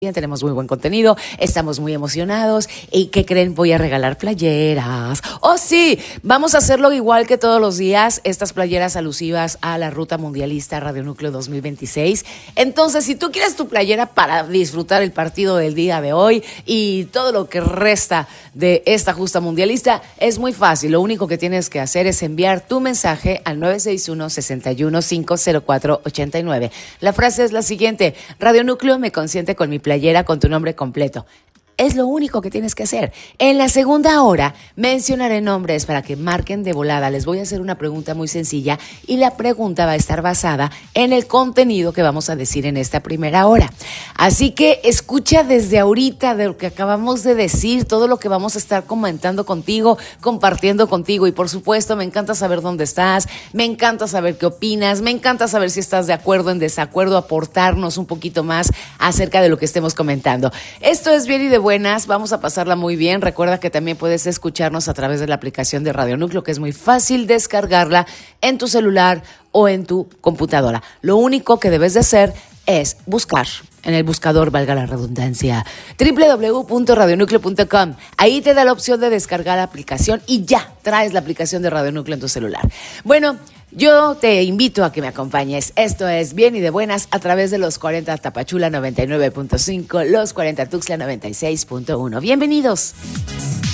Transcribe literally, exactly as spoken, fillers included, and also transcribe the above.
Bien, tenemos muy buen contenido, estamos muy emocionados. ¿Y qué creen? Voy a regalar playeras. ¡Oh, sí! Vamos a hacerlo igual que todos los días, estas playeras alusivas a la Ruta Mundialista Radio Núcleo dos mil veintiséis. Entonces, si tú quieres tu playera para disfrutar el partido del día de hoy y todo lo que resta de esta justa mundialista, es muy fácil. Lo único que tienes que hacer es enviar tu mensaje al nueve seis uno, seis uno cinco cero cuatro ocho nueve. La frase es la siguiente: Radio Núcleo me consiente con mi playera playera con tu nombre completo. Es lo único que tienes que hacer. En la segunda hora mencionaré nombres para que marquen de volada. Les voy a hacer una pregunta muy sencilla y la pregunta va a estar basada en el contenido que vamos a decir en esta primera hora. Así que escucha desde ahorita de lo que acabamos de decir, todo lo que vamos a estar comentando contigo, compartiendo contigo. Y por supuesto, me encanta saber dónde estás, me encanta saber qué opinas, me encanta saber si estás de acuerdo, en desacuerdo, aportarnos un poquito más acerca de lo que estemos comentando. Esto es Bien y de Buenas, vamos a pasarla muy bien. Recuerda que también puedes escucharnos a través de la aplicación de Radio Núcleo, que es muy fácil descargarla en tu celular o en tu computadora. Lo único que debes de hacer es buscar en el buscador, valga la redundancia, doble u doble u doble u punto radio núcleo punto com. Ahí te da la opción de descargar la aplicación y ya traes la aplicación de Radio Núcleo en tu celular. Bueno, yo te invito a que me acompañes. Esto es Bien y de Buenas a través de los cuarenta Tapachula noventa y nueve punto cinco, los cuarenta Tuxtla noventa y seis punto uno. Bienvenidos.